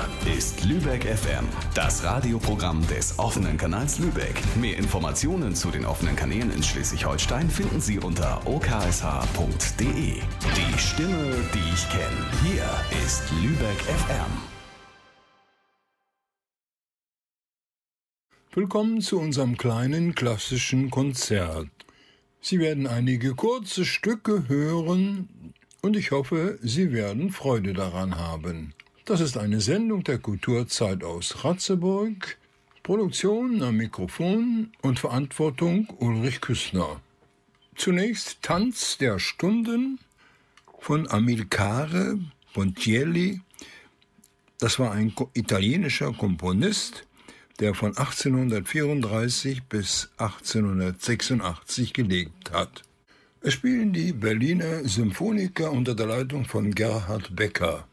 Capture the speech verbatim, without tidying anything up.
Hier ist Lübeck F M, das Radioprogramm des offenen Kanals Lübeck. Mehr Informationen zu den offenen Kanälen in Schleswig-Holstein finden Sie unter o k s h punkt d e. Die Stimme, die ich kenne. Hier ist Lübeck F M. Willkommen zu unserem kleinen klassischen Konzert. Sie werden einige kurze Stücke hören und ich hoffe, Sie werden Freude daran haben. Das ist eine Sendung der Kulturzeit aus Ratzeburg. Produktion am Mikrofon und Verantwortung Ulrich Küssner. Zunächst Tanz der Stunden von Amilcare Ponchielli. Das war ein italienischer Komponist, der von achtzehnhundertvierunddreißig bis achtzehnhundertsechsundachtzig gelebt hat. Es spielen die Berliner Symphoniker unter der Leitung von Gerhard Becker.